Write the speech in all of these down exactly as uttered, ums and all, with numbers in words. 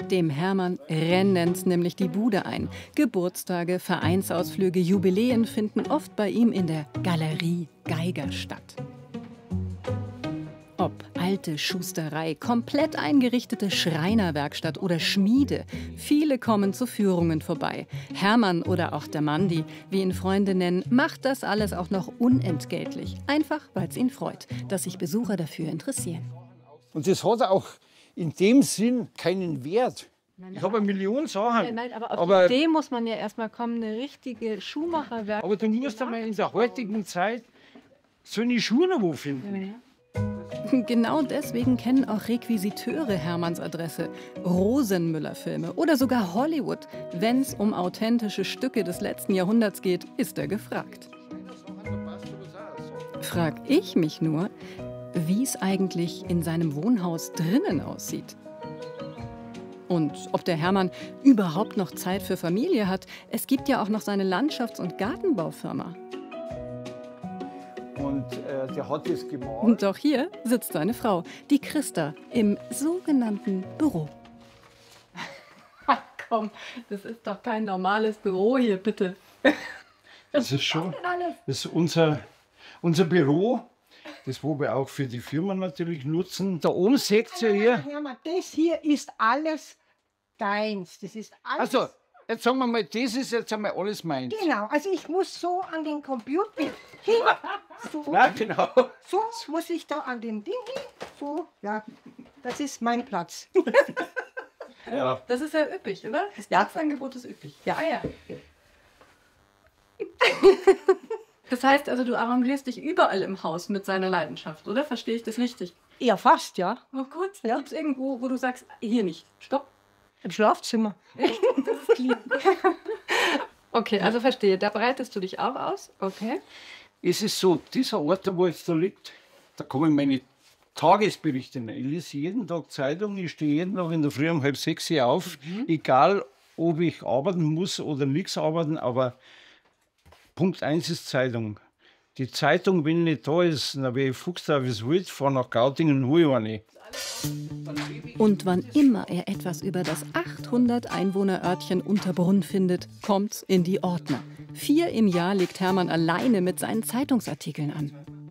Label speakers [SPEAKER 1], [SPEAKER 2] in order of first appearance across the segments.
[SPEAKER 1] Dem Hermann rennen's nämlich die Bude ein. Geburtstage, Vereinsausflüge, Jubiläen finden oft bei ihm in der Galerie Geiger statt. Ob alte Schusterei, komplett eingerichtete Schreinerwerkstatt oder Schmiede. Viele kommen zu Führungen vorbei. Hermann oder auch der Mandi, wie ihn Freunde nennen, macht das alles auch noch unentgeltlich. Einfach, weil es ihn freut, dass sich Besucher dafür interessieren.
[SPEAKER 2] Und das hat auch in dem Sinn keinen Wert. Ich habe eine Million Sachen.
[SPEAKER 3] Ja, nein, aber auf
[SPEAKER 2] aber,
[SPEAKER 3] die Idee muss man ja erstmal kommen, eine richtige Schuhmacherwerkstatt.
[SPEAKER 2] aber du musst einmal in der heutigen Zeit so eine Schuhe noch wo finden.
[SPEAKER 1] Genau deswegen kennen auch Requisiteure Hermanns Adresse, Rosenmüller-Filme oder sogar Hollywood. Wenn es um authentische Stücke des letzten Jahrhunderts geht, ist er gefragt. Frag ich mich nur, wie es eigentlich in seinem Wohnhaus drinnen aussieht. Und ob der Hermann überhaupt noch Zeit für Familie hat. Es gibt ja auch noch seine Landschafts- und Gartenbaufirma.
[SPEAKER 2] Und äh, der hat das gemalt.
[SPEAKER 1] Und auch hier sitzt seine Frau, die Christa, im sogenannten Büro.
[SPEAKER 3] Ach komm, das ist doch kein normales Büro hier, bitte.
[SPEAKER 2] Das ist schon das ist unser, unser Büro, das wo wir auch für die Firma natürlich nutzen. Da oben seht ihr hier.
[SPEAKER 4] Hermann, das hier ist alles deins. Das ist alles.
[SPEAKER 2] Also, jetzt sagen wir mal, das ist jetzt einmal alles meins.
[SPEAKER 4] Genau, also ich muss so an den Computer hin. So,
[SPEAKER 2] Ja, genau.
[SPEAKER 4] so muss ich da an dem Ding hin. So, ja, das ist mein Platz.
[SPEAKER 2] Ja.
[SPEAKER 3] Das ist ja üppig, oder? Das Platzangebot ist üppig.
[SPEAKER 4] Ja.
[SPEAKER 3] Ah, ja. Das heißt also, du arrangierst dich überall im Haus mit seiner Leidenschaft, oder? Verstehe ich das richtig?
[SPEAKER 4] Ja, fast, ja.
[SPEAKER 3] Oh gut, ja. Gibt es irgendwo, wo du sagst, hier nicht, stopp?
[SPEAKER 4] Im Schlafzimmer.
[SPEAKER 3] Echt? Das ist clean. Okay, also verstehe. Da breitest du dich auch aus. Okay.
[SPEAKER 2] Es ist so, dieser Ort, wo jetzt da liegt, da kommen meine Tagesberichte rein. Ich lese jeden Tag Zeitung, ich stehe jeden Tag in der Früh um halb sechs Uhr auf, mhm. Egal ob ich arbeiten muss oder nichts arbeiten, aber Punkt eins ist Zeitung. Die Zeitung, wenn nicht da ist, dann wäre ich Fuchs da, wie es will, fahre nach Gautingen und hole eine.
[SPEAKER 1] Und wann immer er etwas über das achthundert Einwohner-Örtchen Unterbrunn findet, kommt's in die Ordner. Vier im Jahr legt Hermann alleine mit seinen Zeitungsartikeln an.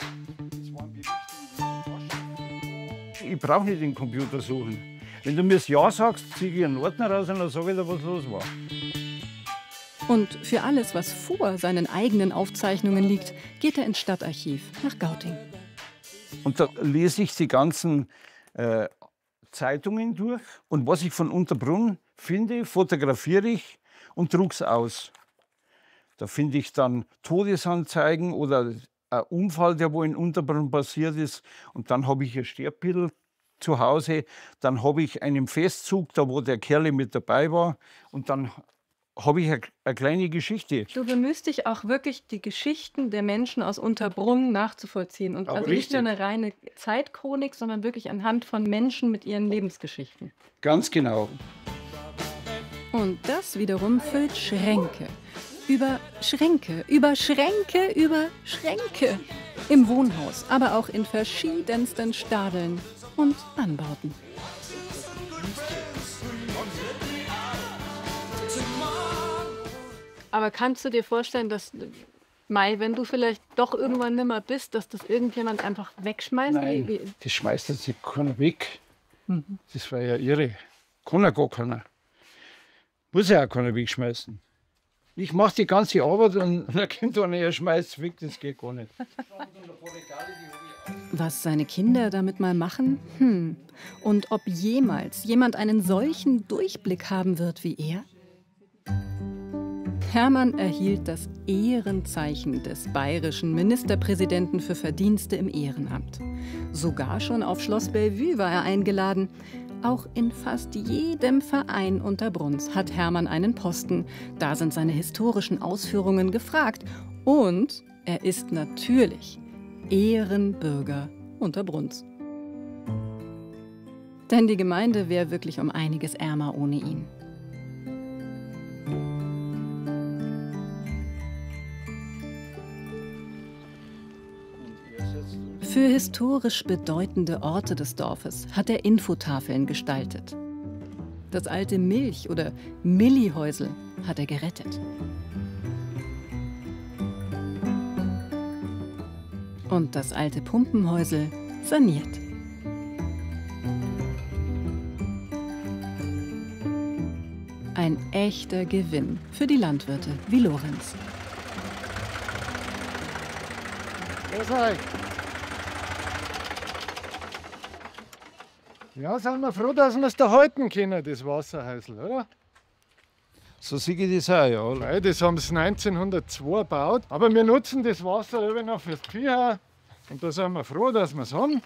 [SPEAKER 2] Ich brauche nicht den Computer suchen. Wenn du mir das Ja sagst, ziehe ich einen Ordner raus und dann sage ich dir, was los war.
[SPEAKER 1] Und für alles, was vor seinen eigenen Aufzeichnungen liegt, geht er ins Stadtarchiv nach Gauting.
[SPEAKER 2] Und da lese ich die ganzen äh, Zeitungen durch. Und was ich von Unterbrunn finde, fotografiere ich und drucke es aus. Da finde ich dann Todesanzeigen oder ein Unfall, der wo in Unterbrunn passiert ist. Und dann habe ich ein Sterbbild zu Hause. Dann habe ich einen Festzug, da wo der Kerl mit dabei war. Und dann habe ich eine, eine kleine Geschichte.
[SPEAKER 3] Du bemühst dich auch wirklich, die Geschichten der Menschen aus Unterbrunn nachzuvollziehen. Und
[SPEAKER 2] Aber
[SPEAKER 3] also nicht
[SPEAKER 2] richtig.
[SPEAKER 3] nur eine reine Zeitchronik, sondern wirklich anhand von Menschen mit ihren Lebensgeschichten.
[SPEAKER 2] Ganz genau.
[SPEAKER 1] Und das wiederum füllt Schränke. Über Schränke, über Schränke, über Schränke. Im Wohnhaus, aber auch in verschiedensten Stadeln und Anbauten.
[SPEAKER 3] Aber kannst du dir vorstellen, dass, Mai, wenn du vielleicht doch irgendwann nimmer bist, dass das irgendjemand einfach wegschmeißt?
[SPEAKER 2] Nein,
[SPEAKER 3] Wie, wie?
[SPEAKER 2] das schmeißt jetzt keiner weg. Mhm. Das war ja irre. Kann ja gar keiner. Muss ja auch keiner wegschmeißen. Ich mache die ganze Arbeit und dann kommt einer, er schmeißt es weg, das geht gar nicht.
[SPEAKER 1] Was seine Kinder damit mal machen? Hm. Und ob jemals jemand einen solchen Durchblick haben wird wie er? Hermann erhielt das Ehrenzeichen des bayerischen Ministerpräsidenten für Verdienste im Ehrenamt. Sogar schon auf Schloss Bellevue war er eingeladen. Auch in fast jedem Verein Unterbrunns hat Hermann einen Posten. Da sind seine historischen Ausführungen gefragt. Und er ist natürlich Ehrenbürger Unterbrunns. Denn die Gemeinde wäre wirklich um einiges ärmer ohne ihn. Für historisch bedeutende Orte des Dorfes hat er Infotafeln gestaltet. Das alte Milch- oder Millihäusel hat er gerettet. Und das alte Pumpenhäusel saniert. Ein echter Gewinn für die Landwirte wie Lorenz.
[SPEAKER 5] Ja, sind wir froh, dass wir es da halten können, das Wasserhäusl, oder?
[SPEAKER 2] So sehe ich das auch, ja.
[SPEAKER 5] Weil das haben sie neunzehnhundertzwei gebaut. Aber wir nutzen das Wasser eben noch fürs Vieh. Und da sind wir froh, dass wir es haben.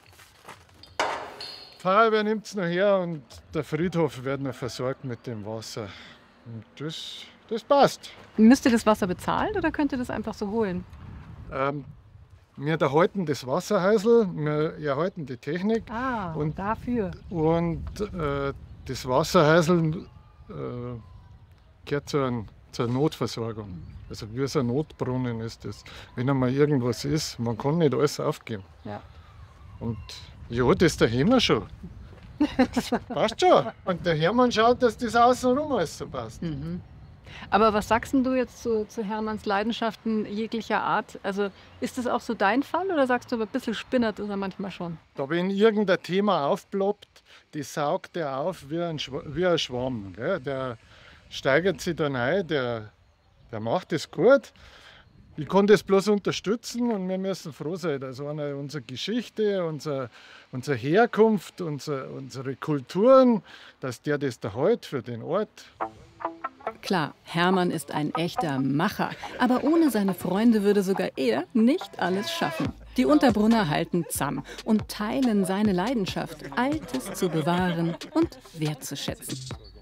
[SPEAKER 5] Die Feuerwehr nimmt es noch her und der Friedhof wird noch versorgt mit dem Wasser. Und das, das passt.
[SPEAKER 3] Müsst ihr das Wasser bezahlen oder könnt ihr das einfach so holen?
[SPEAKER 5] Ähm, wir erhalten das Wasserhäusl, wir erhalten die Technik.
[SPEAKER 3] Ah,
[SPEAKER 5] und
[SPEAKER 3] dafür.
[SPEAKER 5] Und äh, das Wasserhäusl äh, gehört zur, zur Notversorgung. Also wie so ein Notbrunnen ist das. Wenn einmal irgendwas ist, man kann nicht alles aufgeben.
[SPEAKER 3] Ja.
[SPEAKER 5] Und ja, das daheim wir schon. Das passt schon. Und der Hermann schaut, dass das außenrum alles so passt.
[SPEAKER 3] Mhm. Aber was sagst denn du jetzt zu, zu Hermanns Leidenschaften jeglicher Art? Also ist das auch so dein Fall oder sagst du, aber ein bisschen spinnert ist er manchmal schon?
[SPEAKER 5] Da wenn irgendein Thema aufploppt, das saugt er auf wie ein, Schw wie ein Schwamm. Gell? Der steigert sich dann ein, der, der macht das gut. Ich kann das bloß unterstützen und wir müssen froh sein, dass einer unsere Geschichte, unsere, unsere Herkunft, unsere, unsere Kulturen, dass der das da hält für den Ort.
[SPEAKER 1] Klar, Hermann ist ein echter Macher, aber ohne seine Freunde würde sogar er nicht alles schaffen. Die Unterbrunner halten zusammen und teilen seine Leidenschaft, Altes zu bewahren und wertzuschätzen.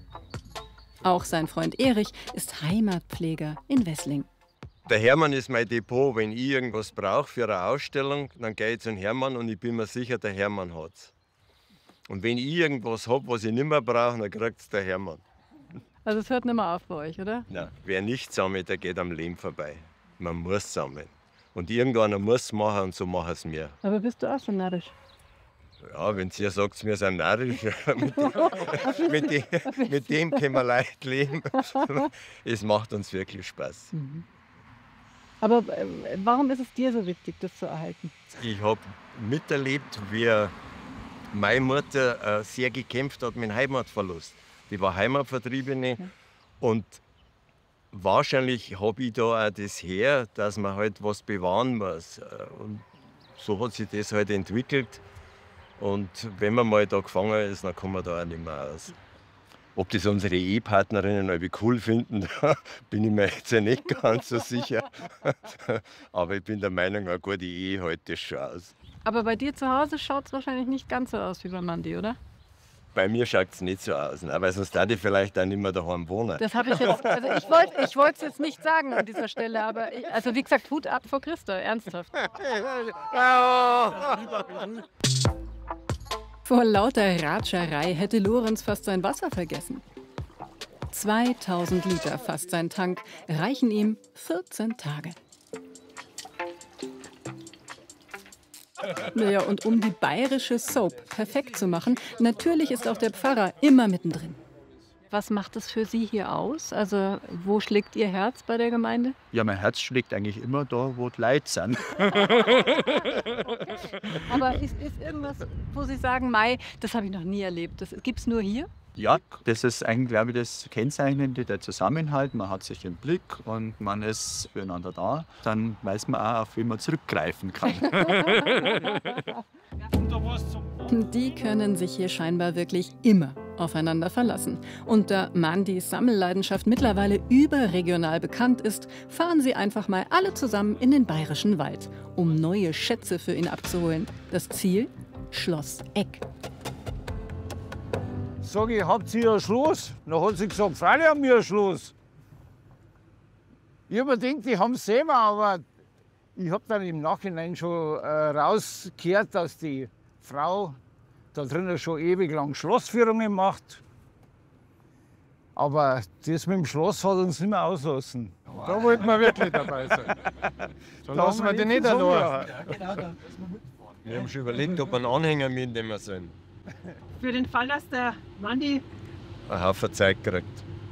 [SPEAKER 1] Auch sein Freund Erich ist Heimatpfleger in Wessling.
[SPEAKER 6] Der Hermann ist mein Depot. Wenn ich irgendwas brauche für eine Ausstellung, dann gehe ich zum Hermann und ich bin mir sicher, der Hermann hat es. Und wenn ich irgendwas habe, was ich nicht mehr brauche, dann kriegt es der Hermann.
[SPEAKER 3] Also es hört nicht mehr auf bei euch, oder?
[SPEAKER 6] Nein, wer nicht sammelt, der geht am Leben vorbei. Man muss sammeln. Und irgendeiner muss es machen und so machen es wir.
[SPEAKER 3] Aber bist du auch so narrisch?
[SPEAKER 6] Ja, wenn ihr sagt, wir sind narrisch, mit, dem, mit, dem, mit dem können wir leicht leben. Es macht uns wirklich Spaß.
[SPEAKER 3] Mhm. Aber äh, warum ist es dir so wichtig, das zu erhalten?
[SPEAKER 6] Ich habe miterlebt, wie meine Mutter äh, sehr gekämpft hat mit dem Heimatverlust. Die war Heimatvertriebene. Ja. Und wahrscheinlich habe ich da auch das her, dass man halt was bewahren muss. Und so hat sich das halt entwickelt. Und wenn man mal da gefangen ist, dann kommen wir da auch nicht mehr aus. Ob das unsere Ehepartnerinnen irgendwie cool finden, da bin ich mir jetzt ja nicht ganz so sicher. Aber ich bin der Meinung, eine gute Ehe hält das schon aus.
[SPEAKER 3] Aber bei dir zu Hause schaut es wahrscheinlich nicht ganz so aus wie bei Mandy, oder?
[SPEAKER 6] Bei mir schaut es nicht so aus, ne? Weil sonst darf ich vielleicht auch nicht mehr daheim wohnen.
[SPEAKER 3] Das habe ich jetzt, also ich wollte ich es jetzt nicht sagen an dieser Stelle, aber ich, also wie gesagt, Hut ab vor Christa, ernsthaft.
[SPEAKER 1] Vor lauter Ratscherei hätte Lorenz fast sein Wasser vergessen. zweitausend Liter fast sein Tank, reichen ihm vierzehn Tage. Naja, und um die bayerische Soap perfekt zu machen, natürlich ist auch der Pfarrer immer mittendrin.
[SPEAKER 3] Was macht es für Sie hier aus? Also wo schlägt Ihr Herz bei der Gemeinde?
[SPEAKER 7] Ja, mein Herz schlägt eigentlich immer da, wo die Leute sind.
[SPEAKER 3] Aber ist, ist irgendwas, wo Sie sagen, Mai, das habe ich noch nie erlebt, das gibt es nur hier?
[SPEAKER 7] Ja, das ist eigentlich, glaube ich, das Kennzeichnende, der Zusammenhalt. Man hat sich im Blick und man ist füreinander da. Dann weiß man auch, auf wen man zurückgreifen kann.
[SPEAKER 1] Die können sich hier scheinbar wirklich immer aufeinander verlassen. Und da Mandys Sammelleidenschaft mittlerweile überregional bekannt ist, fahren sie einfach mal alle zusammen in den Bayerischen Wald, um neue Schätze für ihn abzuholen. Das Ziel? Schloss Eck.
[SPEAKER 2] Sag ich, habt ihr einen Schluss? Dann hat sie gesagt, freilich haben wir einen Schluss. Ich habe mir gedacht, die haben es selber, aber ich habe dann im Nachhinein schon äh, rausgehört, dass die Frau da drinnen schon ewig lang Schlossführungen macht. Aber das mit dem Schloss hat uns nicht mehr auslassen.
[SPEAKER 5] Da wollten wir wirklich dabei sein. Da lassen wir die nicht allein.
[SPEAKER 6] Wir haben schon überlegt, ob wir einen Anhänger mitnehmen sollen.
[SPEAKER 4] Für den Fall, dass der Mandy
[SPEAKER 6] einen Haufen Zeit gekriegt.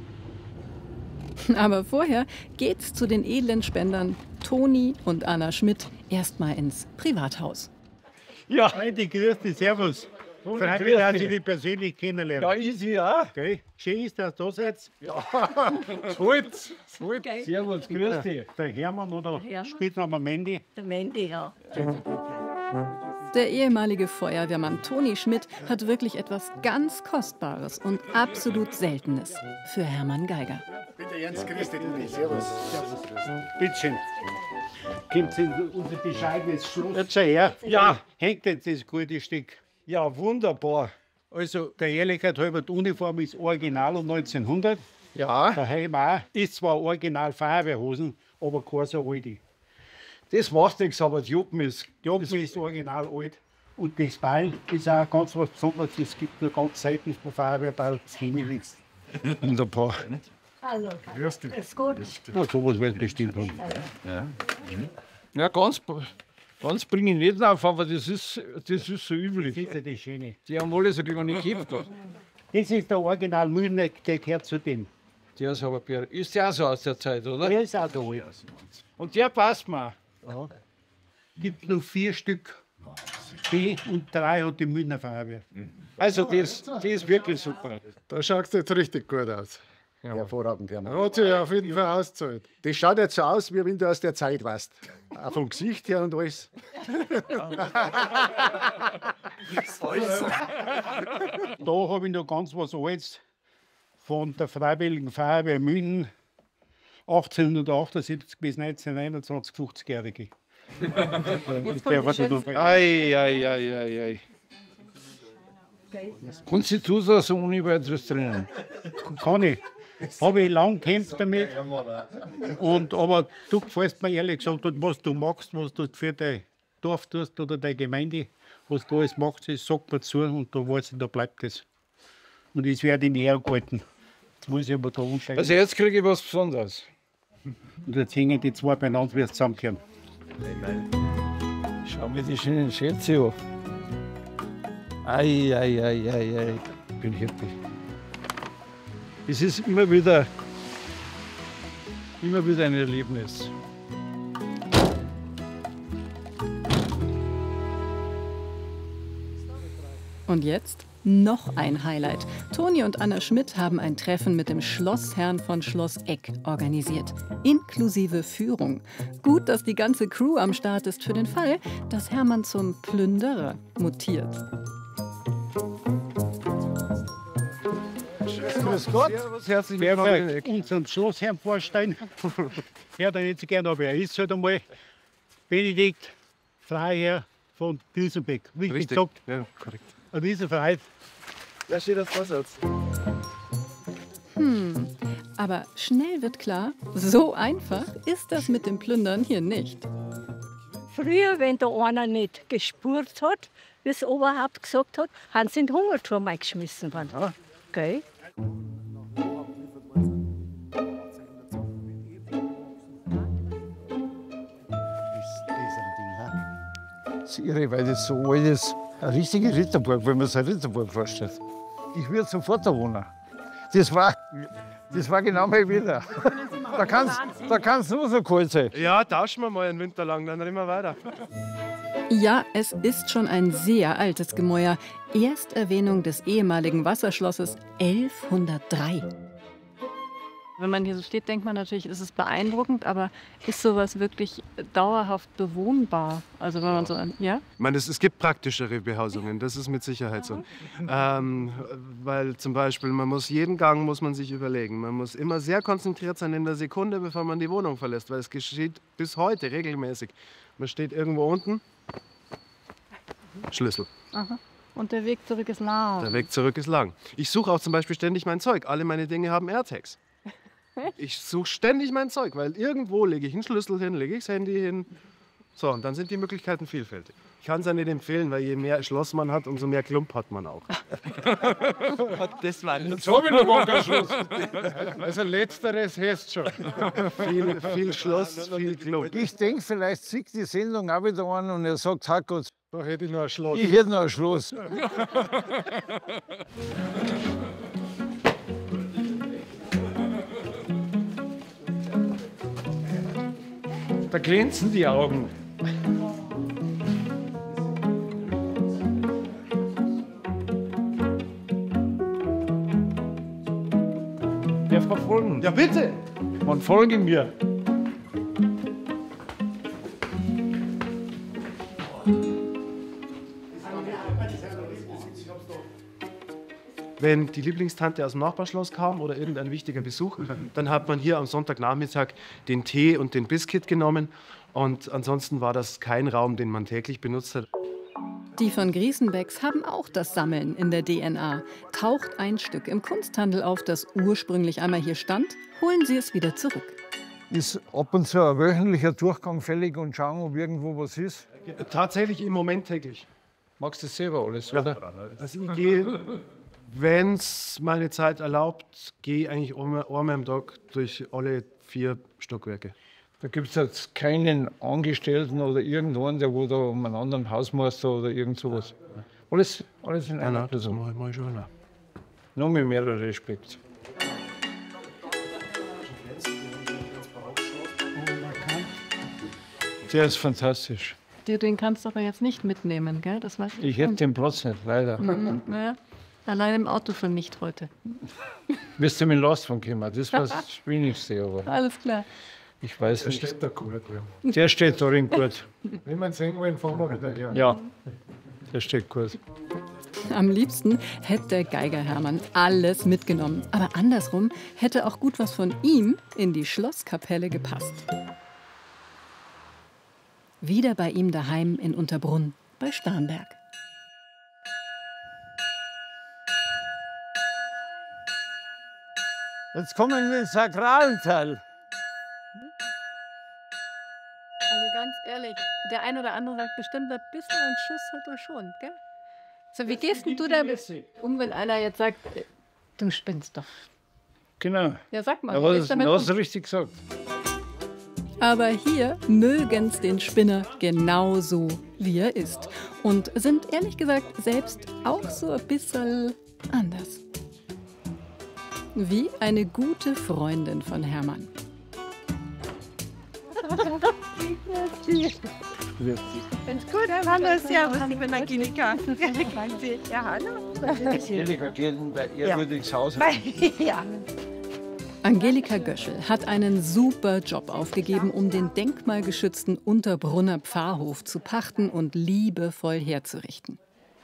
[SPEAKER 1] Aber vorher geht's zu den edlen Spendern Toni und Anna Schmidt erstmal ins Privathaus.
[SPEAKER 8] Ja. Heidi, grüß dich, servus. Freut mich, dass ich dich persönlich kennenlernen.
[SPEAKER 2] Ja, ich sie auch.
[SPEAKER 8] Okay. Schön ist, dass du da seid.
[SPEAKER 2] Ja, gut. Gut.
[SPEAKER 4] Okay.
[SPEAKER 2] Servus, grüß dich.
[SPEAKER 8] Der Hermann oder
[SPEAKER 4] Hermann.
[SPEAKER 8] Spitzname Mandy.
[SPEAKER 4] Der Mandy, ja.
[SPEAKER 1] Der ehemalige Feuerwehrmann Toni Schmidt hat wirklich etwas ganz Kostbares und absolut Seltenes für Hermann Geiger.
[SPEAKER 8] Bitte Jens, grüß dich. Servus. Servus. Bittchen. Kommt in unser bescheidenes Schloss. Jetzt schon her.
[SPEAKER 2] Ja.
[SPEAKER 8] Hängt jetzt das gute Stück.
[SPEAKER 2] Ja, wunderbar.
[SPEAKER 8] Also, der Ehrlichkeit halber, die Uniform ist original um neunzehnhundert.
[SPEAKER 2] Ja,
[SPEAKER 8] Der Helm auch. Ist zwar original Feuerwehrhosen, aber keine so alte.
[SPEAKER 2] das macht nichts, aber die Juppen ist.
[SPEAKER 8] Die Oben ist original alt. Und das Beil ist auch ganz was Besonderes. Es gibt nur ganz selten bei Feuerwehrbeil das Himmel.
[SPEAKER 2] Wunderbar.
[SPEAKER 4] Hallo.
[SPEAKER 8] Grüß dich.
[SPEAKER 4] Ist gut.
[SPEAKER 8] Na, sowas wird bestimmt haben.
[SPEAKER 2] Ja, ganz, ganz bringe ich nicht auf, aber das ist, das ist so
[SPEAKER 8] Das
[SPEAKER 2] üblich.
[SPEAKER 8] ist ja das Schöne.
[SPEAKER 2] Die haben alles ein nicht gekippt.
[SPEAKER 8] Das ist der Original Mühleneck, der gehört zu dem.
[SPEAKER 2] Der ist aber Bier. Ist der auch so aus der Zeit, oder?
[SPEAKER 8] Der ist auch da alt.
[SPEAKER 2] Und der passt mir.
[SPEAKER 8] Ja. Gibt nur vier Stück. B und drei hat die Mühlener Feuerwehr.
[SPEAKER 2] Also, das, das ist wirklich super.
[SPEAKER 5] Da schaut es jetzt richtig gut aus.
[SPEAKER 9] Hervorragend, Hermann.
[SPEAKER 5] Hat sich auf jeden Fall ausgezahlt.
[SPEAKER 9] Das schaut jetzt so aus, wie wenn du aus der Zeit warst. Auch vom Gesicht her und alles.
[SPEAKER 8] Da habe ich noch ganz was Altes von der Freiwilligen Feuerwehr München, achtzehnhundertachtundsiebzig bis neunzehnhunderteinundzwanzig, fünfzigjährige. Der war da noch-
[SPEAKER 2] Ei, ei, ei, ei, ei. Kannst du zusehen, so ohne weiteres drinnen?
[SPEAKER 8] Kann ich. Habe ich lang gekämpft damit. Und, aber du gefällst mir ehrlich gesagt, und was du machst, was du für dein Dorf tust oder deine Gemeinde, was du alles machst, das sagt mir zu und da weiß ich, da bleibt es. Und das werde ich nicht hergehalten. Jetzt muss ich aber da umsteigen.
[SPEAKER 2] Also, jetzt kriege ich was Besonderes.
[SPEAKER 8] Und jetzt hängen die zwei beieinander, wie es zusammenkehren.
[SPEAKER 2] Schau mir die schönen Schätze an. Ei, ei, ei, ei, ei. Ich bin happy. Es ist immer wieder, immer wieder ein Erlebnis.
[SPEAKER 1] Und jetzt noch ein Highlight. Toni und Anna Schmidt haben ein Treffen mit dem Schlossherrn von Schloss Eck organisiert. Inklusive Führung. Gut, dass die ganze Crew am Start ist für den Fall, dass Hermann zum Plünderer mutiert.
[SPEAKER 2] Grüß Gott. Herzlich willkommen.
[SPEAKER 8] Wer unseren Schlossherrn vorstellen? Ja, dann nicht so gerne, aber er ist halt einmal Benedikt Freiherr von Pilsenbeck. Richtig,
[SPEAKER 5] Richtig.
[SPEAKER 8] gesagt.
[SPEAKER 5] Ja, korrekt.
[SPEAKER 8] Ein Riesenfreiheit.
[SPEAKER 5] Da steht das Vorsatz.
[SPEAKER 1] Hm, aber schnell wird klar, so einfach ist das mit dem Plündern hier nicht.
[SPEAKER 4] Früher, wenn da einer nicht gespurt hat, wie es Oberhaupt gesagt hat, haben sie in den Hungerturm eingeschmissen worden.
[SPEAKER 8] Ja.
[SPEAKER 4] Gell?
[SPEAKER 2] Das ist irre, weil das so alt ist. Eine richtige Ritterburg, wenn man sich eine Ritterburg vorstellt. Ich würde sofort da wohnen. Das war, das war genau mein Winter. Da kann es da kann's nur so kalt sein.
[SPEAKER 5] Ja, tauschen wir mal einen Winter lang, dann reden wir weiter.
[SPEAKER 1] Ja, es ist schon ein sehr altes Gemäuer. Ersterwähnung des ehemaligen Wasserschlosses elfhundertdrei. Wenn man hier so steht, denkt man natürlich, ist es beeindruckend, aber ist sowas wirklich dauerhaft bewohnbar? Also wenn man so, ja?
[SPEAKER 5] Ich meine, es, es gibt praktischere Behausungen, das ist mit Sicherheit so. Ähm, weil zum Beispiel, man muss jeden Gang muss man sich überlegen. Man muss immer sehr konzentriert sein in der Sekunde, bevor man die Wohnung verlässt, weil es geschieht bis heute regelmäßig. Man steht irgendwo unten, Schlüssel.
[SPEAKER 3] Aha. Und der Weg zurück ist lang.
[SPEAKER 5] Der Weg zurück ist lang. Ich suche auch zum Beispiel ständig mein Zeug. Alle meine Dinge haben AirTags. Ich suche ständig mein Zeug, weil irgendwo lege ich einen Schlüssel hin, lege ich das Handy hin. So, und dann sind die Möglichkeiten vielfältig. Ich kann es ja nicht empfehlen, weil je mehr Schloss man hat, umso mehr Klump hat man auch.
[SPEAKER 7] Das war nicht
[SPEAKER 2] Jetzt habe ich noch gar keinen Schluss.
[SPEAKER 5] Also letzteres heißt schon. viel, viel Schloss, viel Klump.
[SPEAKER 2] Ich denke, vielleicht sieht die Sendung auch wieder an und er sagt, Hackgott,
[SPEAKER 5] Da hätte ich noch ein Schloss.
[SPEAKER 2] ich hätte noch einen Schluss. Da glänzen die Augen. Der verfolgen.
[SPEAKER 9] Ja, bitte.
[SPEAKER 2] Man folge mir.
[SPEAKER 10] Wenn die Lieblingstante aus dem Nachbarschloss kam oder irgendein wichtiger Besuch, dann hat man hier am Sonntagnachmittag den Tee und den Biskuit genommen. Und ansonsten war das kein Raum, den man täglich benutzt hat.
[SPEAKER 1] Die von Griesenbecks haben auch das Sammeln in der D N A. Taucht ein Stück im Kunsthandel auf, das ursprünglich einmal hier stand, holen sie es wieder zurück.
[SPEAKER 2] Ist ab und zu ein wöchentlicher Durchgang fällig und schauen, ob irgendwo was ist?
[SPEAKER 10] Tatsächlich im Moment täglich.
[SPEAKER 2] Magst du das selber alles, oder?
[SPEAKER 10] Also ich gehe, wenn es meine Zeit erlaubt, gehe eigentlich einmal einmal am Tag durch alle vier Stockwerke.
[SPEAKER 2] Da gibt es jetzt keinen Angestellten oder irgendwann, der wo da um einen anderen Hausmeister oder irgend sowas. Alles, alles in einer
[SPEAKER 10] Das mache ich mal schon. Auch.
[SPEAKER 2] Noch mit mehr Respekt. Der ist fantastisch.
[SPEAKER 3] Den, den kannst du aber jetzt nicht mitnehmen, gell? Das weiß
[SPEAKER 2] Ich hätte den Platz nicht, leider.
[SPEAKER 3] Mhm. Naja, allein im Auto für nicht heute.
[SPEAKER 2] Wirst du mit dem Lastwagen kommen? Das war das Wenigste. Aber
[SPEAKER 3] Alles klar.
[SPEAKER 2] ich weiß
[SPEAKER 5] Der
[SPEAKER 2] nicht.
[SPEAKER 5] steht da gut drin.
[SPEAKER 2] Der steht darin gut.
[SPEAKER 5] Wenn man sehen wollen, fahren wir wieder her.
[SPEAKER 2] Ja, der steht gut.
[SPEAKER 1] Am liebsten hätte der Geiger Hermann alles mitgenommen. Aber andersrum hätte auch gut was von ihm in die Schlosskapelle gepasst. Wieder bei ihm daheim in Unterbrunn bei Starnberg.
[SPEAKER 2] Jetzt kommen wir ins sakralen Teil.
[SPEAKER 3] Also ganz ehrlich, der ein oder andere sagt bestimmt, ein bisschen ein Schuss hat er schon, gell? So, wie gehst denn du damit um, wenn einer jetzt sagt, äh, du spinnst doch?
[SPEAKER 2] Genau.
[SPEAKER 3] Ja, sag mal,
[SPEAKER 2] Da
[SPEAKER 3] wie
[SPEAKER 2] hast
[SPEAKER 3] gehst du damit
[SPEAKER 2] du
[SPEAKER 3] um?
[SPEAKER 2] hast du richtig gesagt.
[SPEAKER 1] Aber hier mögen's den Spinner genauso, wie er ist. Und sind ehrlich gesagt selbst auch so ein bisschen anders. Wie eine gute Freundin von Hermann.
[SPEAKER 4] Wenn's gut ist, hallo, servus, ich bin Angelika. Ja, hallo.
[SPEAKER 2] Angelika geht bei ihr
[SPEAKER 4] Ja.
[SPEAKER 2] gut ins Haus.
[SPEAKER 4] Ja.
[SPEAKER 1] Angelika Göschel hat einen super Job aufgegeben, um den denkmalgeschützten Unterbrunner Pfarrhof zu pachten und liebevoll herzurichten.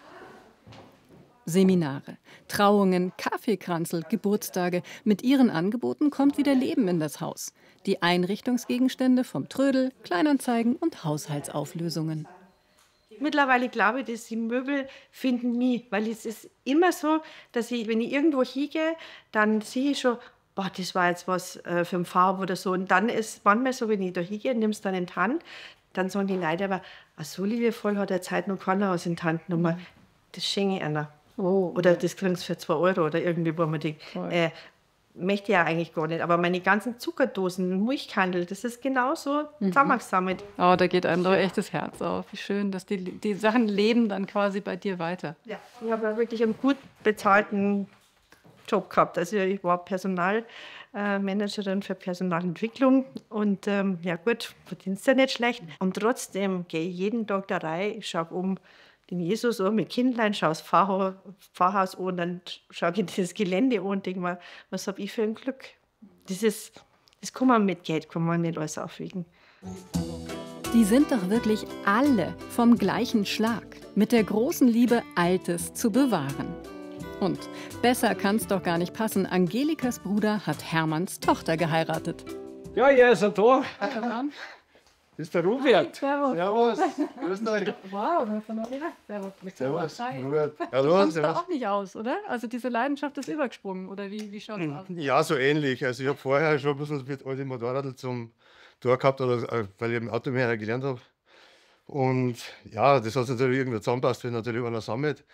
[SPEAKER 1] Seminare, Trauungen, Kaffeekranzel, Geburtstage. Mit ihren Angeboten kommt wieder Leben in das Haus. Die Einrichtungsgegenstände vom Trödel, Kleinanzeigen und Haushaltsauflösungen.
[SPEAKER 4] Mittlerweile glaube ich, dass die Möbel finden mich, weil es ist immer so, dass ich, wenn ich irgendwo hingehe, dann sehe ich schon, boah, das war jetzt was äh, für ein Farb oder so. Und dann ist manchmal so, wenn ich da hingehe, nimm es dann in die Hand, dann sagen die Leute aber, ach, so liebevoll hat er Zeit noch keiner aus in die Hand genommen. Das schenke ich einer.
[SPEAKER 3] Oh,
[SPEAKER 4] Oder das kriegst du für zwei Euro oder irgendwie, wo man denkt, äh, möchte ich ja eigentlich gar nicht. Aber meine ganzen Zuckerdosen, Milchkandel, das ist genauso zusammengesammelt.
[SPEAKER 3] oh, da geht einem doch echt das Herz auf. Wie schön, dass die, die Sachen leben dann quasi bei dir weiter.
[SPEAKER 4] Ja, ich habe ja wirklich einen gut bezahlten Job gehabt. Also ich war Personalmanagerin für Personalentwicklung und ähm, ja gut, verdienst ja nicht schlecht. Und trotzdem gehe ich jeden Tag da rein, schaue um den Jesus an mit Kindlein, schaue das Pfarrhaus, Pfarrhaus an, dann schaue ich das Gelände an und denke mir, was habe ich für ein Glück. Das, ist, das kann man mit Geld kann man nicht alles aufwiegen.
[SPEAKER 1] Die sind doch wirklich alle vom gleichen Schlag. Mit der großen Liebe, Altes zu bewahren. Und besser kann's doch gar nicht passen. Angelikas Bruder hat Hermanns Tochter geheiratet.
[SPEAKER 2] Ja, er ist ja da. Das ist der Robert.
[SPEAKER 3] Servus.
[SPEAKER 5] Servus. Grüß euch.
[SPEAKER 3] Wow, das ist noch Servus.
[SPEAKER 5] Servus.
[SPEAKER 3] Hi.
[SPEAKER 5] Robert.
[SPEAKER 3] Du
[SPEAKER 5] Hallo,
[SPEAKER 3] kommst da
[SPEAKER 5] servus.
[SPEAKER 3] auch nicht aus, oder? Also diese Leidenschaft ist übergesprungen, oder wie, wie schaut es aus?
[SPEAKER 5] Ja, so ähnlich. Also ich habe vorher schon ein bisschen mit alte Motorradl zum Tor gehabt, oder, äh, weil ich im Automechaniker gelernt habe. Und ja, das hat natürlich irgendwie zusammenpasst, wenn natürlich einer sammelt.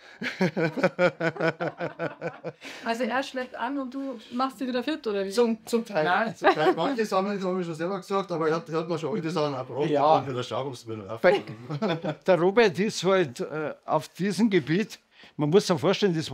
[SPEAKER 3] Also er schleppt an und du machst sie wieder fit, oder wie?
[SPEAKER 5] Zum, zum Teil. Nein. Zum Teil. Manche sammeln, das habe ich schon selber gesagt, aber er hat, er hat mir schon alte Sachen abgebracht.
[SPEAKER 2] Ja.
[SPEAKER 5] Und wieder schauen, ob es wieder
[SPEAKER 2] Weil der Robert ist halt äh, auf diesem Gebiet, man muss sich vorstellen, das